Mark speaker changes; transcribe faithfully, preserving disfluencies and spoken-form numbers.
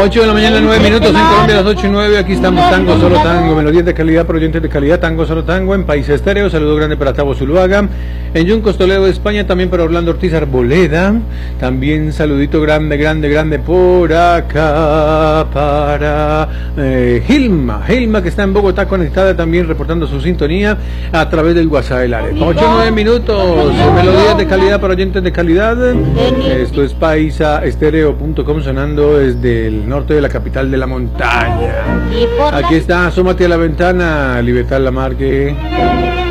Speaker 1: ocho de la mañana, nueve minutos en Colombia, las ocho y nueve. Aquí estamos, Tango, Solo Tango, melodías de calidad para oyentes de calidad. Tango, Solo Tango en País Estéreo. Saludo grande para Tabo Zuluaga. En Yuncos, Toledo, España. También para Orlando Ortiz Arboleda. También saludito grande, grande, grande por acá para eh, Gilma. Gilma que está en Bogotá conectada también reportando su sintonía a través del WhatsApp del área. ocho o nueve minutos. Melodías de calidad para oyentes de calidad. Esto es paisa estéreo punto com sonando desde el norte de la capital de la montaña. Aquí está, asómate a la ventana, Libertad Lamarque.